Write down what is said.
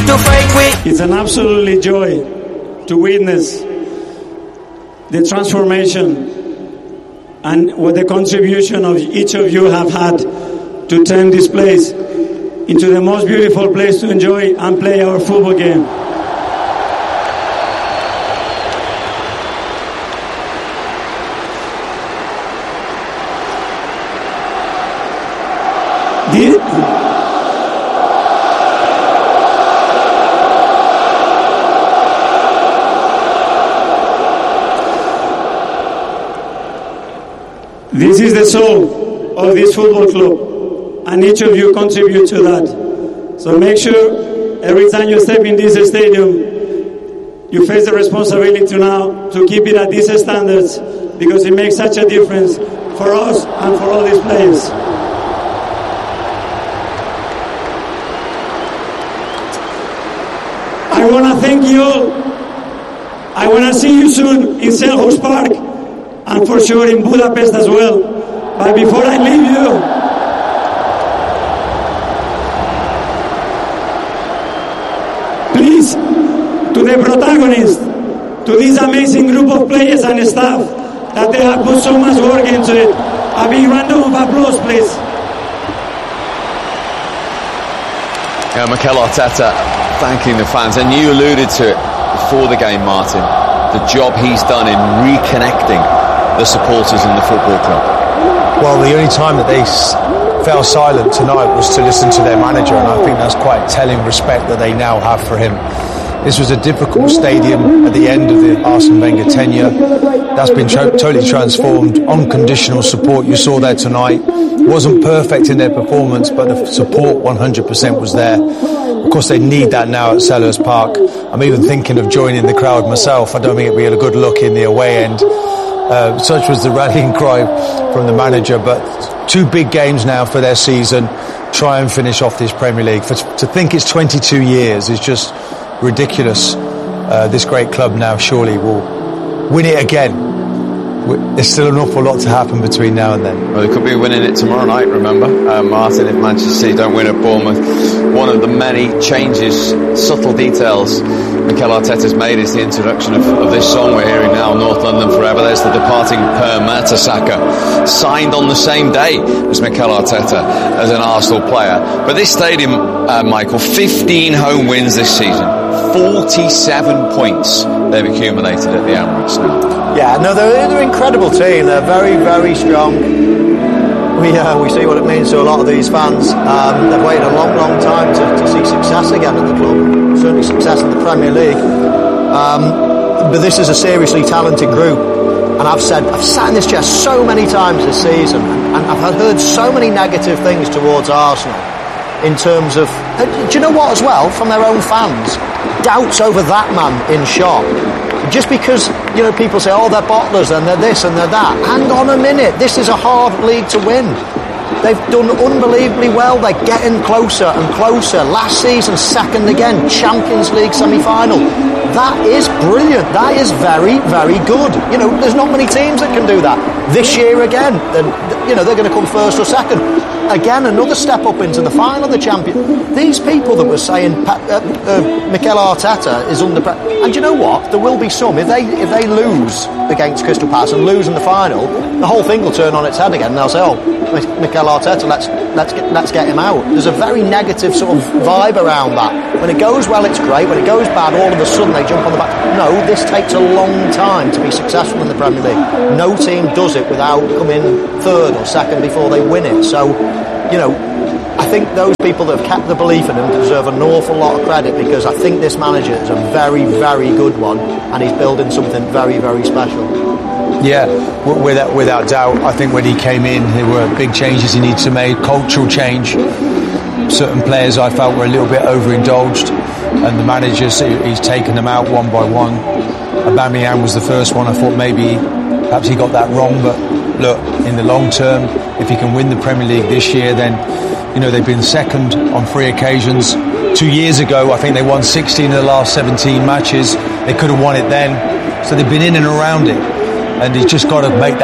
to fight with. It's an absolutely joy to witness the transformation and what the contribution of each of you have had to turn this place into the most beautiful place to enjoy and play our football game. This is the soul of this football club, and each of you contribute to that. So make sure every time you step in this stadium, you face the responsibility now to keep it at these standards, because it makes such a difference for us and for all these players. I want to thank you all. I want to see you soon in Selhurst Park, and for sure in Budapest as well. But before I leave you, please, to the protagonists, to this amazing group of players and staff that they have put so much work into it, a big round of applause, please. Mikel Arteta thanking the fans, and you alluded to it before the game, Martin, the job he's done in reconnecting the supporters in the football club. Well, the only time that they fell silent tonight was to listen to their manager, and I think that's quite telling respect that they now have for him. This was a difficult stadium at the end of the Arsene Wenger tenure. That's been totally transformed. Unconditional support you saw there tonight. Wasn't perfect in their performance, but the support 100% was there. Of course, they need that now at Selhurst Park. I'm even thinking of joining the crowd myself. I don't think it'd be a good look in the away end. Such was the rallying cry from the manager. But 2 big games now for their season. Try and finish off this Premier League. To think it's 22 years is just ridiculous. This great club now surely will win it again. There's still an awful lot to happen between now and then. Well, they could be winning it tomorrow night, remember, Martin, if Manchester City don't win at Bournemouth. One of the many changes, subtle details Mikel Arteta's made is the introduction of this song we're hearing now, North London Forever. There's the departing Per Mertesacker, signed on the same day as Mikel Arteta as an Arsenal player. But this stadium, Michael, 15 home wins this season, 47 points they've accumulated at the Emirates now. Yeah, no, they're an incredible team. They're very, very strong. We see what it means to a lot of these fans. They've waited a long, long time to see success again at the club. Certainly success in the Premier League. But this is a seriously talented group. And I've sat in this chair so many times this season, and I've heard so many negative things towards Arsenal in terms of, do you know what as well, from their own fans? Doubts over that man in shot. Just because, people say, oh, they're bottlers and they're this and they're that. Hang on a minute, this is a hard league to win. They've done unbelievably well. They're getting closer and closer. Last season, second again, Champions League semi-final. That is brilliant. That is very, very good. There's not many teams that can do that. This year again, they're going to come first or second. Again, another step up into the final of the champion. These people that were saying Mikel Arteta is under pressure, and you know what? There will be some. If they lose against Crystal Palace and lose in the final, the whole thing will turn on its head again, and they'll say, "Oh, Mikel Arteta, let's get him out." There's a very negative sort of vibe around that. When it goes well, it's great. When it goes bad, all of a sudden they jump on the back. No, this takes a long time to be successful in the Premier League. No team does it without coming third or second before they win it. So, I think those people that have kept the belief in him deserve an awful lot of credit, because I think this manager is a very, very good one, and he's building something very, very special. Yeah, without doubt. I think when he came in, there were big changes he needed to make, cultural change. Certain players I felt were a little bit overindulged, and the managers, he's taken them out one by one. Aubameyang was the first one. I thought perhaps he got that wrong, but look, in the long term, if he can win the Premier League this year, then they've been second on 3 occasions. 2 years ago, I think they won 16 of the last 17 matches. They could have won it then, so they've been in and around it, and he's just got to make that